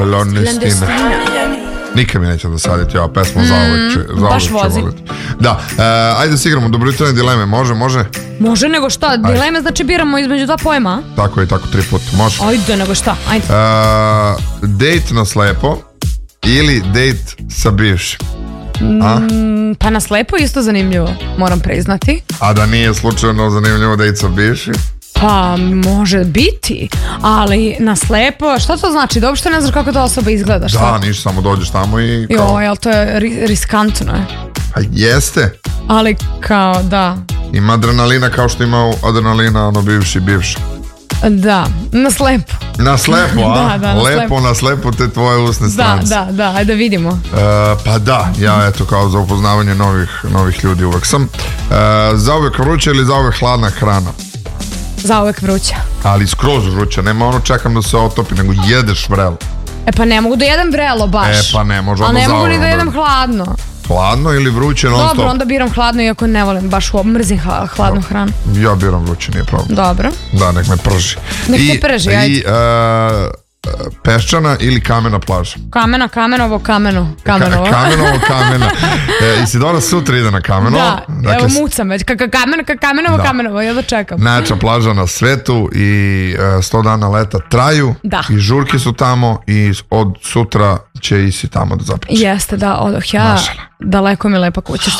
Clandestina. Nikad mi neće dosaditi ova pesma, zauvek ću voliti. Da, ajde se igramo dobrojutrene dileme, može? Može, nego šta, dileme znači biramo između dva pojma. Tako i tako 3 puta, može. Ajde, nego šta, ajde. Date na slepo ili date sa bivšim? Pa na slepo isto zanimljivo, moram priznati. A da nije slučajno zanimljivo date sa bivšim? Pa može biti, ali na slepo, šta to znači? Da uopšte ne znaš kako ta osoba izgleda, šta? Da, ništa, samo dođeš tamo i kao... Jo, jel to je riskantno je? Pa jeste. Ali kao, da. Ima adrenalina kao što ima adrenalina ono bivši. Da, na slepo. Na slepo, a? Da, lepo na slepo te tvoje usne strance. Da, ajde vidimo. Pa da, ja eto kao za upoznavanje novih ljudi uvek sam. Zauvek vruća ili zauvek hladna hrana? Zauvek vruća. Ali skroz vruća, nema ono čekam da se otopi, nego jedeš vrelo. E pa ne mogu da jedem vrelo baš. Pa ne, može onda zauvek. A ne mogu ni da jedem hladno. Hladno ili vruće non stop? Dobro, onda biram hladno iako ne volim, baš mrzim hladnu hranu. Ja biram vruće, nije problem. Dobro. Da, nek me prži. Nek te prži, ajde. I peščana ili kamena plaža? Kamenovo. Kamena. Isidora sutra ide na Kameno. Da, dakle, evo mucam već. Kamenovo, ja da čekam. Najjača plaža na svetu i 100 dana leta traju. Da. I žurke su tamo i od sutra će i si tamo da započe. Jeste, da, odoh ja. Daleko mi lepa kuća.